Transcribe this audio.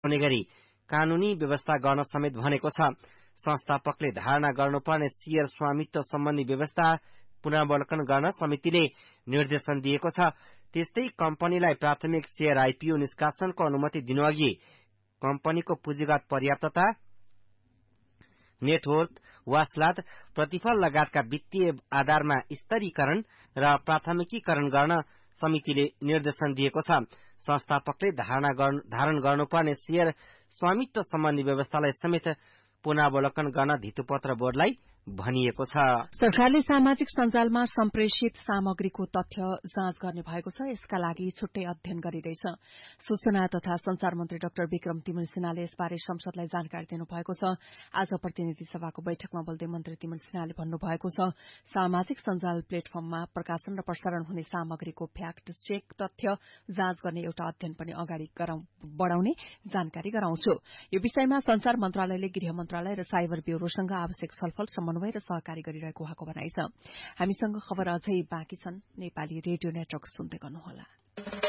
हुने गरी कानूनी व्यवस्था गर्न समेत भनेको छ। संस्थापकले धारणा गर्नुपर्ने शेयर स्वामित्व सम्बन्धी व्यवस्था पुनरावलोकन गर्न समितिले निर्देशन दिएको छ। त्यस्तै कम्पनीलाई प्राथमिक शेयर आइपीओ निष्कासनको अनुमति दिनुअघि कम्पनीको पुँजीगत पर्याप्तता, नेटवर्थ, वासलात, प्रतिफल लगायतका वित्तीय आधारमा स्तरीकरण र प्राथमिकीकरण गर्न समितिले निर्देशन दिएको छ। संस्थापकले धारण गर्नुपर्ने शेयर स्वामित्व सम्बन्धी व्यवस्थालाई समेत पुनरावलोकन गर्न धितोपत्र बोर्डलाई भनिएको छ। सरकारले सामाजिक सञ्जालमा सम्प्रेषित सामग्रीको तथ्य जाँच गर्ने भएको छ। यसका लागि छुट्टै अध्ययन गरिँदैछ। सूचना तथा संचार मन्त्री डाक्टर विक्रम तिमल सिन्हाले यसबारे संसदलाई जानकारी दिनुभएको छ। आज प्रतिनिधि सभाको बैठकमा बोल्दै मन्त्री तिमल सिन्हाले भन्नुभएको छ, सामाजिक सञ्जाल प्लेटफर्ममा प्रकाशन र प्रसारण हुने सामग्रीको फ्याक्ट चेक तथ्य जाँच गर्ने एउटा अध्ययन पनि अगाडि बढ़ाउने जानकारी गराउँछु। यो विषयमा संचार मन्त्रालयले गृह मन्त्रालय र साइबर ब्यूरोसँग आवश्यक छलफल समन्वय र सहकारी गरिरहेको उहाँको भनाइ छ। हामीसँग खबर अझै बाँकी छन्। नेपाली रेडियो नेटवर्क सुन्दै गर्नुहोला।